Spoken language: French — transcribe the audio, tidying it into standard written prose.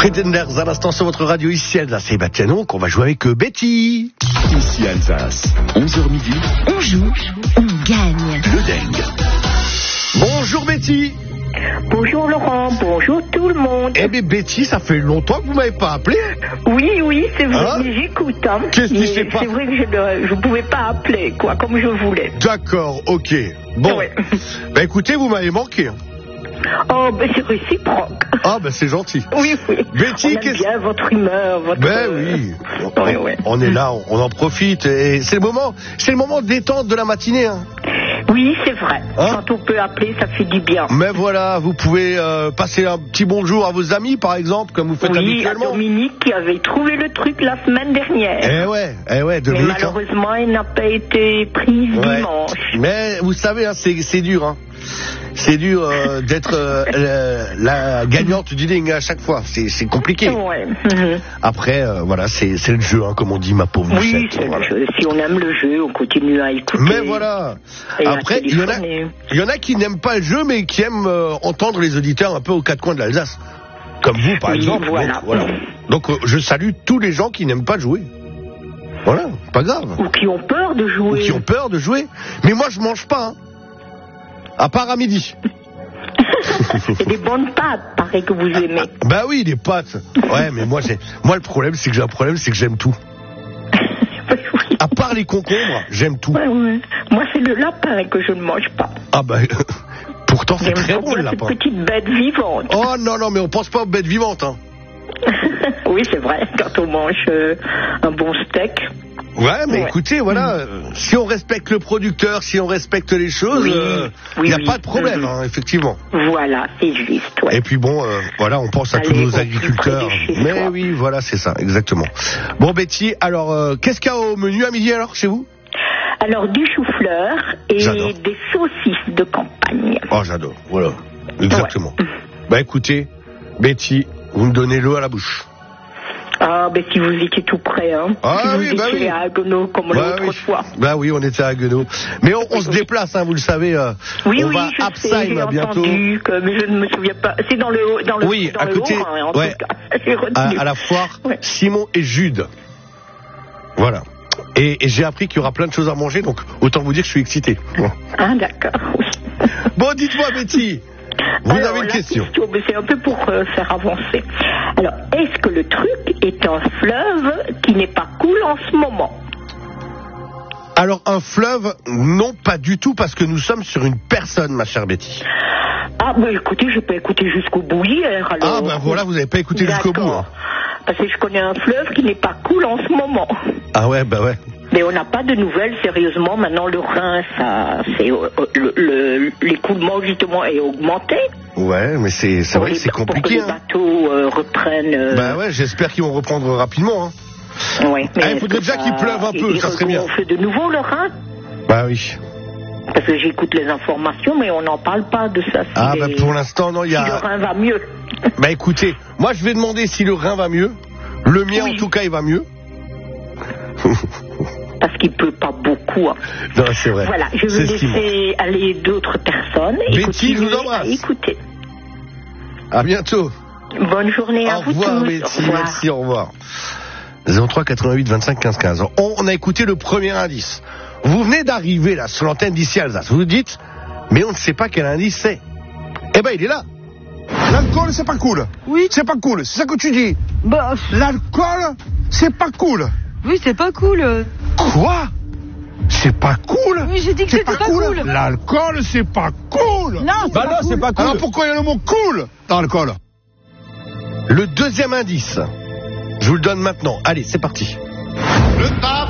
Pretenders à l'instant sur votre radio ici Alsace. Et tiens, qu'on va jouer avec Betty. Ici Alsace, 11h midi. On joue, on gagne. Le dingue. Bonjour Betty. Bonjour Laurent, bonjour tout le monde. Eh bien Betty, ça fait longtemps que vous m'avez pas appelé. Oui, c'est vrai, Hein? mais j'écoute. Hein. Qu'est-ce qui Mais s'est passé? C'est vrai que je ne pouvais pas appeler, quoi, comme je voulais. D'accord, ok. Bon, Ouais. bah écoutez, vous m'avez manqué. Hein. Oh, ben c'est réciproque. Ah bah c'est gentil. Oui. Betty, on aime qu'est-ce- bien votre humeur, votre... Ben oui, Ouais. on est là, on en profite et c'est le moment de détente de la matinée. Hein. Oui, c'est vrai. Hein? Quand on peut appeler, ça fait du bien. Mais voilà, vous pouvez passer un petit bonjour à vos amis par exemple, comme vous faites Oui, à habituellement. Dominique qui avait trouvé le truc la semaine dernière. Eh ouais, Mais Dominique. Hein. malheureusement, elle n'a pas été prise Ouais. dimanche. Mais vous savez, hein, c'est dur. Hein. C'est dur d'être la gagnante du ding à chaque fois. C'est compliqué. Ouais. Après, voilà, c'est le jeu, hein, comme on dit, ma pauvre Oui, Lucette, c'est voilà. le jeu. Si on aime le jeu, on continue à écouter. Mais voilà. Et à Après, il téléphoner. y en a qui n'aiment pas le jeu, mais qui aiment entendre les auditeurs un peu aux quatre coins de l'Alsace. Comme vous, par Oui, exemple. voilà. Donc, je salue tous les gens qui n'aiment pas jouer. Voilà, pas grave. Ou qui ont peur de Ou jouer. qui ont peur de jouer. Mais moi, je mange pas. Hein. À part à midi. C'est des bonnes pâtes, pareil, que vous aimez. Bah oui, les pâtes. Ouais, mais moi, le problème, c'est que j'ai un problème, c'est que j'aime tout. Oui. À part les concombres, j'aime tout. Ouais. Moi, c'est le lapin que je ne mange pas. Ah bah, pourtant, c'est J'aime très beaucoup bon le cette lapin. petite bête vivante. Oh non, mais on pense pas aux bêtes vivantes, hein. Oui, c'est vrai, quand on mange un bon steak. Ouais, mais Ouais. écoutez, voilà, si on respecte le producteur, si on respecte les choses, Oui, il n'y a oui. pas de problème, hein, effectivement. Voilà, c'est juste, ouais. Et puis bon, voilà, on pense à tous Allez, nos au plus agriculteurs. près de chez Mais soi. oui, voilà, c'est ça, exactement. Bon, Betty, alors, qu'est-ce qu'il y a au menu à midi, alors, chez vous? Alors, du chou-fleur et J'adore. des saucisses de campagne. Oh, j'adore, voilà, exactement. Ouais. Bah écoutez, Betty, vous me donnez l'eau à la bouche. Ah, ben si vous étiez tout prêt, hein. Ah si oui, vous bah étiez oui. à Haguenau comme l'autre oui. fois. Bah oui, on était à Haguenau. Mais on se déplace, hein, vous le savez. Oui, on va je à sais, Absheim j'ai bientôt. entendu, mais je ne me souviens pas. C'est dans le Oui, dans à le côté, Haut-Rhin, en ouais. tout cas. J'ai retenu. À la foire Ouais. Simon et Jude. Voilà. Et j'ai appris qu'il y aura plein de choses à manger, donc autant vous dire que je suis excité. Bon, Ah, d'accord, oui. Bon, dites-moi, Betty, vous Alors, avez une la question. mais c'est un peu pour faire avancer. Alors, est-ce que le truc est un fleuve qui n'est pas cool en ce moment? Alors, un fleuve, non, pas du tout, parce que nous sommes sur une personne, ma chère Betty. Ah, bah écoutez, je peux écouter jusqu'au bout hier, alors. Ah, ben voilà, vous n'avez pas écouté jusqu'au bout. D'accord. Hein. Parce que je connais un fleuve qui n'est pas cool en ce moment. Ah ouais, bah ouais. Mais on n'a pas de nouvelles, sérieusement. Maintenant, le Rhin, l'écoulement, justement, est augmenté. Ouais, mais c'est vrai que c'est Pour que compliqué. les Hein. bateaux reprennent... Bah ouais, j'espère qu'ils vont reprendre rapidement. Hein. Ouais, mais Ah, il est-ce faudrait que déjà qu'il pleuve un peu, ça serait bien. On fait de nouveau le Rhin? Bah oui. Parce que j'écoute les informations, mais on n'en parle pas de ça. Ah bah pour l'instant, non, il y Si le a... Rhin va mieux. Bah écoutez, moi je vais demander si le Rhin va mieux. Le mien, Oui. en tout cas, il va mieux. Parce qu'il pleut pas beaucoup. Hein. Non, c'est vrai. Voilà, je vais C'est ce qui manque. laisser aller d'autres personnes. Et Betty, je vous continuer embrasse. à écouter. À bientôt. Bonne journée à Au vous revoir, tous. Betty. Au revoir. Merci, au revoir. 03 88 25 15 15. On a écouté le premier indice. Vous venez d'arriver là sur l'antenne d'ici Alsace. Vous vous dites, mais on ne sait pas quel indice c'est. Eh ben, il est là. L'alcool, c'est pas cool. Oui. C'est pas cool, c'est ça que tu dis. Bah, L'alcool, c'est pas cool. oui, c'est pas cool. Quoi? C'est pas cool? Oui, j'ai dit que C'est c'était pas cool. L'alcool, c'est pas cool. Non, c'est pas cool. Alors pourquoi il y a le mot cool dans l'alcool? Le deuxième indice. Je vous le donne maintenant. Allez, c'est parti. Le pape